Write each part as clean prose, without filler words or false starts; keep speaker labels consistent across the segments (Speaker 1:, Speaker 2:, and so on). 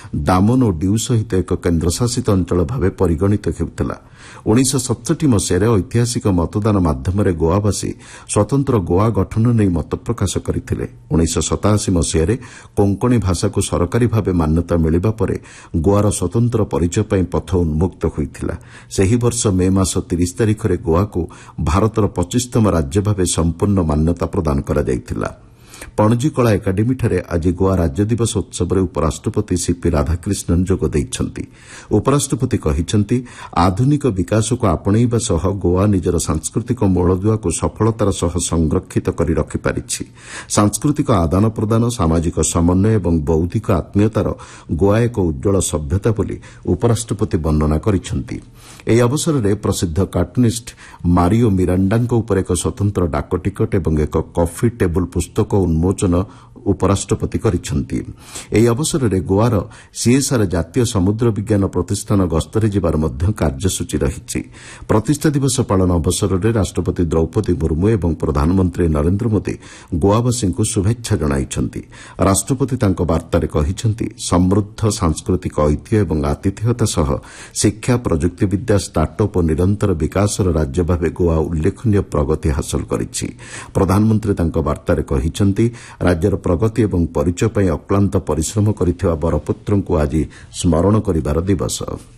Speaker 1: ଦାମନ ଓ ଡିଉ ସହିତ ଏକ କେନ୍ଦ୍ରଶାସିତ ଅଞ୍ଚଳ ଭାବେ ପରିଗଣିତ ହେଉଥିଲା। 1967 ମସିହାରେ ଐତିହାସିକ ମତଦାନ ମାଧ୍ୟମରେ ଗୋଆବାସୀ ସ୍ୱତନ୍ତ୍ର ଗୋଆ ଗଠନ ନେଇ ମତ ପ୍ରକାଶ କରିଥିଲେ। 1987 ମସିହାରେ କୋଙ୍କଣୀ ଭାଷାକୁ ସରକାରୀ ଭାବେ ମାନ୍ୟତା ମିଳିବା ପରେ ଗୋଆର ସ୍ୱତନ୍ତ୍ର ପରିଚୟ ପାଇଁ ପଥ ଉନ୍ମୁକ୍ତ ହୋଇଥିଲା। ସେହି ବର୍ଷ ମେ ମାସ 30 ତାରିଖରେ ଗୋଆକୁ ଭାରତର 25ତମ ରାଜ୍ୟ ଭାବେ ସମ୍ପୂର୍ଣ୍ଣ ମାନ୍ୟତା ପ୍ରଦାନ କରାଯାଇଥିଲା। ପଣଜୀ କଳା ଏକାଡେମୀଠାରେ ଆଜି ଗୋଆ ରାଜ୍ୟ ଦିବସ ଉତ୍ସବରେ ଉପରାଷ୍ଟ୍ରପତି ସିପି ରାଧାକ୍ରିଷ୍ଣନ୍ ଯୋଗ ଦେଇଛନ୍ତି। ଉପରାଷ୍ଟ୍ରପତି କହିଛନ୍ତି, ଆଧୁନିକ ବିକାଶକୁ ଆପଣେଇବା ସହ ଗୋଆ ନିଜର ସାଂସ୍କୃତିକ ମୂଳଦୁଆକୁ ସଫଳତାର ସହ ସଂରକ୍ଷିତ କରି ରଖିପାରିଛି। ସାଂସ୍କୃତିକ ଆଦାନ ପ୍ରଦାନ, ସାମାଜିକ ସମନ୍ୱୟ ଏବଂ ବୌଦ୍ଧିକ ଆତ୍ମୀୟତାର ଗୋଆ ଏକ ଉଜ୍ଜଳ ସଭ୍ୟତା ବୋଲି ଉପରାଷ୍ଟ୍ରପତି ବର୍ଣ୍ଣନା କରିଛନ୍ତି। ଏହି ଅବସରରେ ପ୍ରସିଦ୍ଧ କାର୍ଟୁନିଷ୍ଟ ମାରିଓ ମିରାଣ୍ଡାଙ୍କ ଉପରେ ଏକ ସ୍ୱତନ୍ତ୍ର ଡାକଟିକଟ ଏବଂ ଏକ କଫି ଟେବୁଲ ପୁସ୍ତକ ଉନ୍ମୋଚନ ଉପରାଷ୍ଟ୍ରପତି କରିଛନ୍ତି। ଏହି ଅବସରରେ ଗୋଆର ସିଏସ୍ଆର୍ ଜାତୀୟ ସମୁଦ୍ର ବିଜ୍ଞାନ ପ୍ରତିଷ୍ଠାନ ଗସ୍ତରେ ଯିବାର ମଧ୍ୟ କାର୍ଯ୍ୟସୂଚୀ ରହିଛି। ପ୍ରତିଷ୍ଠା ଦିବସ ପାଳନ ଅବସରରେ ରାଷ୍ଟ୍ରପତି ଦ୍ରୌପଦୀ ମୁର୍ମୁ ଏବଂ ପ୍ରଧାନମନ୍ତ୍ରୀ ନରେନ୍ଦ୍ର ମୋଦି ଗୋଆବାସୀଙ୍କୁ ଶୁଭେଚ୍ଛା ଜଣାଇଛନ୍ତି। ରାଷ୍ଟ୍ରପତି ତାଙ୍କ ବାର୍ତ୍ତାରେ କହିଛନ୍ତି, ସମୃଦ୍ଧ ସାଂସ୍କୃତିକ ଐତିହ୍ୟ ଏବଂ ଆତିଥେୟତା ସହ ଶିକ୍ଷା, ପ୍ରଯୁକ୍ତିବିଦ୍ୟା, ଷ୍ଟାର୍ଟଅପ୍ ଓ ନିରନ୍ତର ବିକାଶର ରାଜ୍ୟ ଭାବେ ଗୋଆ ଉଲ୍ଲେଖନୀୟ ପ୍ରଗତି ହାସଲ କରିଛି। ପ୍ରଧାନମନ୍ତ୍ରୀ ତାଙ୍କ ବାର୍ତ୍ତାରେ କହିଛନ୍ତି, ରାଜ୍ୟର ପ୍ରଗତି ଏବଂ ପରିଚୟ ପାଇଁ ଅକ୍ଲାନ୍ତ ପରିଶ୍ରମ କରିଥିବା ବରପୁତ୍ରଙ୍କୁ ଆଜି ସ୍ମରଣ କରିବାର ଦିବସ।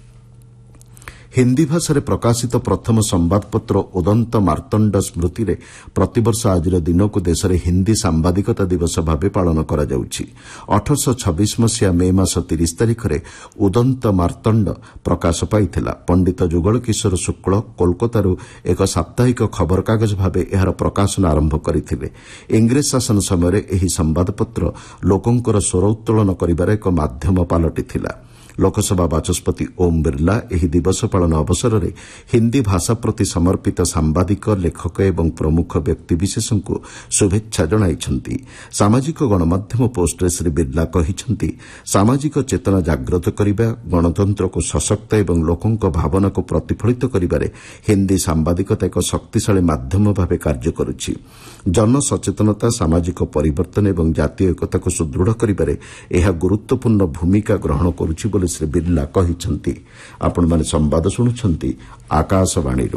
Speaker 1: ହିନ୍ଦୀ ଭାଷାରେ ପ୍ରକାଶିତ ପ୍ରଥମ ସମ୍ବାଦପତ୍ର ଉଦନ୍ତ ମାର୍ତ୍ତଣ୍ଡ ସ୍ମୃତିରେ ପ୍ରତିବର୍ଷ ଆଜିର ଦିନକୁ ଦେଶରେ ହିନ୍ଦୀ ସାମ୍ବାଦିକତା ଦିବସ ଭାବେ ପାଳନ କରାଯାଉଛି। 1826 ମସିହା ମେ ମାସ 30 ତାରିଖରେ ଉଦନ୍ତ ମାର୍ତ୍ତଣ୍ଡ ପ୍ରକାଶ ପାଇଥିଲା। ପଣ୍ଡିତ ଯୁଗଳ କିଶୋର ଶୁକ୍ଳ କୋଲକାତାରୁ ଏକ ସାପ୍ତାହିକ ଖବରକାଗଜ ଭାବେ ଏହାର ପ୍ରକାଶନ ଆରମ୍ଭ କରିଥିଲେ। ଇଂରେଜ ଶାସନ ସମୟରେ ଏହି ସମ୍ବାଦପତ୍ର ଲୋକଙ୍କର ସ୍ୱର ଉତ୍ତୋଳନ କରିବାର ଏକ ମାଧ୍ୟମ ପାଲଟିଥିଲା। ଲୋକସଭା ବାଚସ୍ପତି ଓମ୍ ବିର୍ଲା ଏହି ଦିବସ ପାଳନ ଅବସରରେ ହିନ୍ଦୀ ଭାଷା ପ୍ରତି ସମର୍ପିତ ସାମ୍ବାଦିକ, ଲେଖକ ଏବଂ ପ୍ରମୁଖ ବ୍ୟକ୍ତିବିଶେଷଙ୍କୁ ଶୁଭେଚ୍ଛା ଜଣାଇଛନ୍ତି। ସାମାଜିକ ଗଣମାଧ୍ୟମ ପୋଷ୍ଟରେ ଶ୍ରୀ ବିର୍ଲା କହିଛନ୍ତି, ସାମାଜିକ ଚେତନା ଜାଗ୍ରତ କରିବା, ଗଣତନ୍ତ୍ରକୁ ସଶକ୍ତ ଏବଂ ଲୋକଙ୍କ ଭାବନାକୁ ପ୍ରତିଫଳିତ କରିବାରେ ହିନ୍ଦୀ ସାମ୍ବାଦିକତା ଏକ ଶକ୍ତିଶାଳୀ ମାଧ୍ୟମ ଭାବେ କାର୍ଯ୍ୟ କରୁଛି। ଜନସଚେତନତା, ସାମାଜିକ ପରିବର୍ତ୍ତନ ଏବଂ ଜାତୀୟ ଏକତାକୁ ସୁଦୃଢ଼ କରିବାରେ ଏହା ଗୁରୁତ୍ୱପୂର୍ଣ୍ଣ ଭୂମିକା ଗ୍ରହଣ କରୁଛି ବୋଲି ଶ୍ରୀ ବିର୍ଲା କହିଛନ୍ତି। ଆପଣମାନେ ସମ୍ବାଦ ଶୁଣୁଛନ୍ତି ଆକାଶବାଣୀରୁ।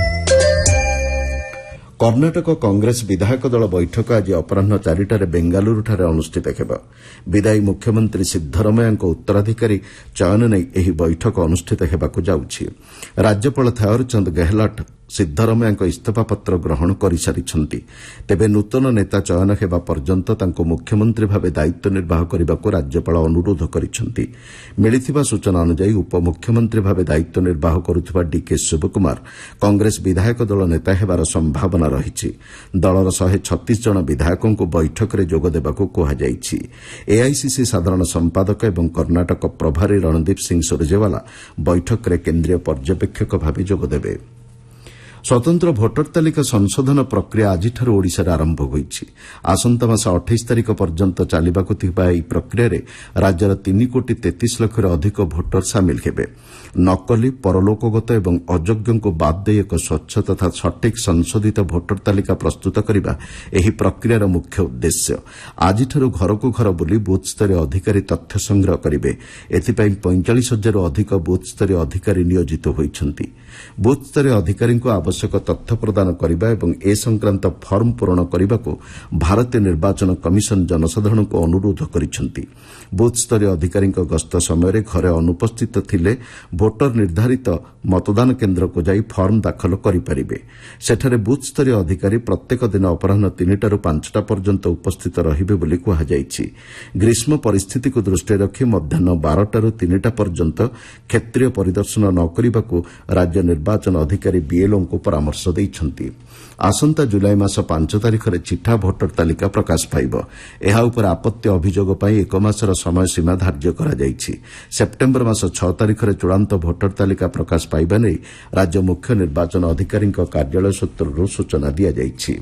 Speaker 1: କର୍ଣ୍ଣାଟକ କଂଗ୍ରେସ ବିଧାୟକ ଦଳ ବୈଠକ ଆଜି ଅପରାହ୍ନ 4ଟାରେ ବେଙ୍ଗାଲୁରୁଠାରେ ଅନୁଷ୍ଠିତ ହେବ। ବିଦାୟୀ ମୁଖ୍ୟମନ୍ତ୍ରୀ ସିଦ୍ଧରମୟାଙ୍କ ଉତ୍ତରାଧିକାରୀ ଚୟନ ନେଇ ଏହି ବୈଠକ ଅନୁଷ୍ଠିତ ହେବାକୁ ଯାଉଛି। ରାଜ୍ୟପାଳ ଥାଓ୍ୱରଚନ୍ଦ ଗେହଲଟ ସିଦ୍ଧରମୟାଙ୍କ ଇସ୍ତଫାପତ୍ର ଗ୍ରହଣ କରିସାରିଛନ୍ତି। ତେବେ ନୂତନ ନେତା ଚୟନ ହେବା ପର୍ଯ୍ୟନ୍ତ ତାଙ୍କୁ ମୁଖ୍ୟମନ୍ତ୍ରୀ ଭାବେ ଦାୟିତ୍ୱ ନିର୍ବାହ କରିବାକୁ ରାଜ୍ୟପାଳ ଅନୁରୋଧ କରିଛନ୍ତି। ମିଳିଥିବା ସୂଚନା ଅନୁଯାୟୀ ଉପମୁଖ୍ୟମନ୍ତ୍ରୀ ଭାବେ ଦାୟିତ୍ୱ ନିର୍ବାହ କରୁଥିବା ଡିକେ ଶିବକୁମାର କଂଗ୍ରେସ ବିଧାୟକ ଦଳ ନେତା ହେବାର ସମ୍ଭାବନା ରହିଛି। ଦଳର 136 ଜଣ ବିଧାୟକଙ୍କୁ ବୈଠକରେ ଯୋଗ ଦେବାକୁ କୁହାଯାଇଛି। ଏଆଇସିସି ସାଧାରଣ ସମ୍ପାଦକ ଏବଂ କର୍ଣ୍ଣାଟକ ପ୍ରଭାରୀ ରଣଦୀପ ସିଂ ସୁରଜେୱାଲା ବୈଠକରେ କେନ୍ଦ୍ରୀୟ ପର୍ଯ୍ୟବେକ୍ଷକ ଭାବେ ଯୋଗଦେବେ। ସ୍ୱତନ୍ତ୍ର ଭୋଟର ତାଲିକା ସଂଶୋଧନ ପ୍ରକ୍ରିୟା ଆଜିଠାରୁ ଓଡ଼ିଶାରେ ଆରମ୍ଭ ହୋଇଛି। ଆସନ୍ତା ମାସ 28 ତାରିଖ ପର୍ଯ୍ୟନ୍ତ ଚାଲିବାକୁ ଥିବା ଏହି ପ୍ରକ୍ରିୟାରେ ରାଜ୍ୟର 3 କୋଟି 33 ଲକ୍ଷରୁ ଅଧିକ ଭୋଟର ସାମିଲ ହେବେ। ନକଲି, ପରଲୋକଗତ ଏବଂ ଅଯୋଗ୍ୟଙ୍କୁ ବାଦ୍ ଦେଇ ଏକ ସ୍ୱଚ୍ଛ ତଥା ସଠିକ୍ ସଂଶୋଧିତ ଭୋଟର ତାଲିକା ପ୍ରସ୍ତୁତ କରିବା ଏହି ପ୍ରକ୍ରିୟାର ମୁଖ୍ୟ ଉଦ୍ଦେଶ୍ୟ। ଆଜିଠାରୁ ଘରକୁ ଘର ବୁଲି ବୁଥ୍ସ୍ତରୀୟ ଅଧିକାରୀ ତଥ୍ୟ ସଂଗ୍ରହ କରିବେ। ଏଥିପାଇଁ 45,000ରୁ ଅଧିକ ବୁଥ୍ସ୍ତରୀୟ ଅଧିକାରୀ ନିୟୋଜିତ ହୋଇଛନ୍ତି। ବୁଥ୍ସ୍ତରୀୟ ଅଧିକାରୀଙ୍କୁ ଆବଶ୍ୟକ ତଥ୍ୟ ପ୍ରଦାନ କରିବା ଏବଂ ଏ ସଂକ୍ରାନ୍ତ ଫର୍ମ ପୂରଣ କରିବାକୁ ଭାରତୀୟ ନିର୍ବାଚନ କମିଶନ ଜନସାଧାରଣଙ୍କୁ ଅନୁରୋଧ କରିଛନ୍ତି। ବୁଥ୍ସ୍ତରୀୟ ଅଧିକାରୀଙ୍କ ଗସ୍ତ ସମୟରେ ଘରେ ଅନୁପସ୍ଥିତ ଥିଲେ ଭୋଟର ନିର୍ଦ୍ଧାରିତ ମତଦାନ କେନ୍ଦ୍ରକୁ ଯାଇ ଫର୍ମ ଦାଖଲ କରିପାରିବେ। ସେଠାରେ ବୁଥ୍ସ୍ତରୀୟ ଅଧିକାରୀ ପ୍ରତ୍ୟେକ ଦିନ ଅପରାହ୍ନ 3ଟାରୁ 5ଟା ପର୍ଯ୍ୟନ୍ତ ଉପସ୍ଥିତ ରହିବେ ବୋଲି କୁହାଯାଇଛି। ଗ୍ରୀଷ୍ମ ପରିସ୍ଥିତିକୁ ଦୃଷ୍ଟିରେ ରଖି ମଧ୍ୟାହ୍ନ 12ଟାରୁ 3ଟା ପର୍ଯ୍ୟନ୍ତ କ୍ଷେତ୍ରୀୟ ପରିଦର୍ଶନ ନ କରିବାକୁ ରାଜ୍ୟ ନିର୍ବାଚନ ଅଧିକାରୀ ବିଏଲ୍ଓଙ୍କୁ ପରାମର୍ଶ ଦେଇଛନ୍ତି। ଆସନ୍ତା ଜୁଲାଇ ମାସ 5 ତାରିଖରେ ଚିଠା ଭୋଟର ତାଲିକା ପ୍ରକାଶ ପାଇବ। ଏହା ଉପରେ ଆପତ୍ତି ଅଭିଯୋଗ ପାଇଁ 1 ମାସର ସମୟସୀମା ଧାର୍ଯ୍ୟ କରାଯାଇଛି। ସେପ୍ଟେମ୍ବର ମାସ 6 ତାରିଖରେ ଚୂଡ଼ାନ୍ତ ଭୋଟର ତାଲିକା ପ୍ରକାଶ ପାଇବା ନେଇ ରାଜ୍ୟ ମୁଖ୍ୟ ନିର୍ବାଚନ ଅଧିକାରୀଙ୍କ କାର୍ଯ୍ୟାଳୟ ସୂତ୍ରରୁ ସୂଚନା ଦିଆଯାଇଛି।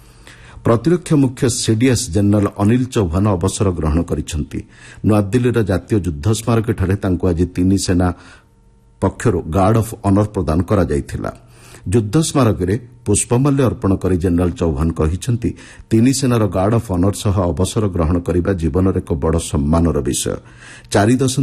Speaker 1: ପ୍ରତିରକ୍ଷା ମୁଖ୍ୟ ସିଡିଏସ୍ ଜେନେରାଲ ଅନିଲ ଚୌହାନ ଅବସର ଗ୍ରହଣ କରିଛନ୍ତି। ନୂଆଦିଲ୍ଲୀର ଜାତୀୟ ଯୁଦ୍ଧ ସ୍ମାରକୀଠାରେ ତାଙ୍କୁ ଆଜି 3 ସେନା ପକ୍ଷରୁ ଗାର୍ଡ ଅଫ୍ ଅନର ପ୍ରଦାନ କରାଯାଇଥିଲା। ଯୁଦ୍ଧ ସ୍ମାରକୀରେ ପୁଷ୍ପମାଲ୍ୟ ଅର୍ପଣ କରି ଜେନେରାଲ ଚୌହାନ କହିଛନ୍ତି, 3 ସେନାର ଗାର୍ଡ ଅଫ୍ ଅନର ସହ ଅବସର ଗ୍ରହଣ କରିବା ଜୀବନର ଏକ ବଡ଼ ସମ୍ମାନର ବିଷୟ।